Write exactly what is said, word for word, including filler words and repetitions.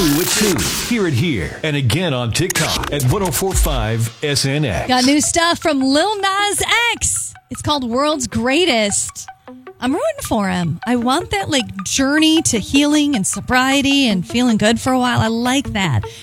Julie with two. Hear it here and again on TikTok at ten forty-five S N X. Got new stuff from Lil Nas X. It's called World's Greatest. I'm rooting for him. I want that like journey to healing and sobriety and feeling good for a while. I like that.